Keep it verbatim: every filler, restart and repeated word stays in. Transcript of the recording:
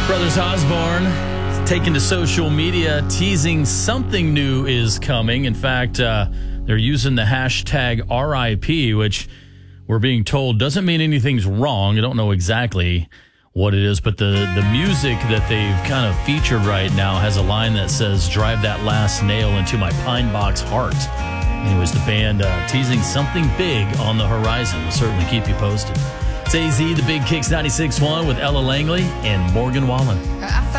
Brothers Osborne taken to social media, teasing something new is coming. In fact, uh, they're using the hashtag R I P, which we're being told doesn't mean anything's wrong. I don't know exactly what it is, but the, the music that they've kind of featured right now has a line that says, "Drive that last nail into my pine box heart." Anyways, the band uh, teasing something big on the horizon. We'll certainly keep you posted. It's A Z, the Big Kicks ninety-six point one with Ella Langley and Morgan Wallen.